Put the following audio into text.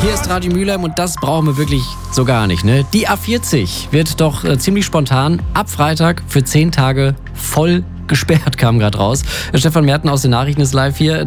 Hier ist Radio Mülheim und das brauchen wir wirklich so gar nicht, ne? Die A40 wird doch ziemlich spontan ab Freitag für 10 Tage voll gesperrt, kam gerade raus. Stefan Merten aus den Nachrichten ist live hier.